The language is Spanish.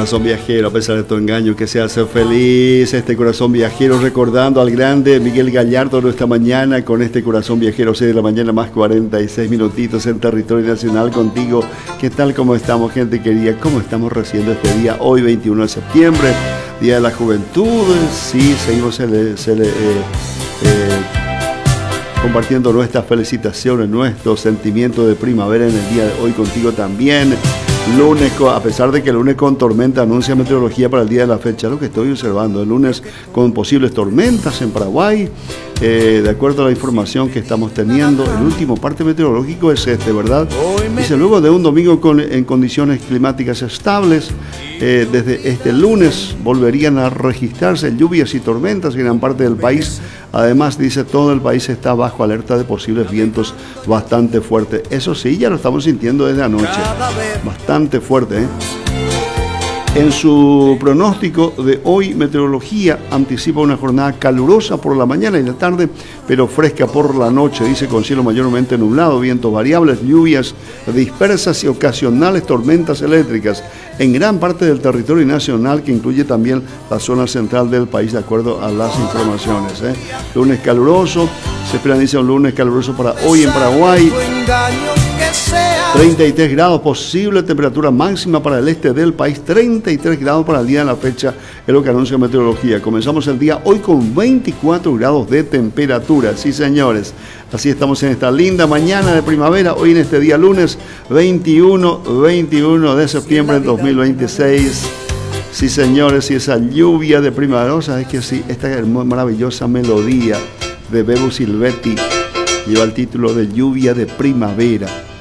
corazón viajero, a pesar de tu engaño, que se hace feliz este corazón viajero, recordando al grande Miguel Gallardo esta mañana con este corazón viajero, 6 de la mañana más 46 minutitos en territorio nacional contigo. ¿Qué tal? ¿Cómo estamos, gente querida? ¿Cómo estamos recibiendo este día? Hoy 21 de septiembre, Día de la Juventud. Sí, seguimos compartiendo nuestras felicitaciones, nuestros sentimientos de primavera en el día de hoy contigo también. Lunes, a pesar de que el lunes con tormenta anuncia meteorología para el día de la fecha, lo que estoy observando, el lunes con posibles tormentas en Paraguay, de acuerdo a la información que estamos teniendo, el último parte meteorológico es este, ¿verdad? Dice, luego de un domingo en condiciones climáticas estables, desde este lunes volverían a registrarse lluvias y tormentas en gran parte del país. Además, dice, todo el país está bajo alerta de posibles vientos bastante fuertes. Eso sí, ya lo estamos sintiendo desde anoche. Bastante fuerte, ¿eh? En su pronóstico de hoy, meteorología anticipa una jornada calurosa por la mañana y la tarde, pero fresca por la noche, dice, con cielo mayormente nublado, vientos variables, lluvias dispersas y ocasionales tormentas eléctricas en gran parte del territorio nacional, que incluye también la zona central del país, de acuerdo a las informaciones, ¿eh? Lunes caluroso, se espera, dice, un lunes caluroso para hoy en Paraguay. 33 grados, posible temperatura máxima para el este del país, 33 grados para el día de la fecha, es lo que anuncia meteorología. Comenzamos el día hoy con 24 grados de temperatura, sí señores. Así estamos en esta linda mañana de primavera, hoy en este día lunes 21 de septiembre de 2026. Sí señores, y esa lluvia de primavera, ¿sabes que sí? Esta maravillosa melodía de Bebo Silvetti lleva el título de Lluvia de Primavera.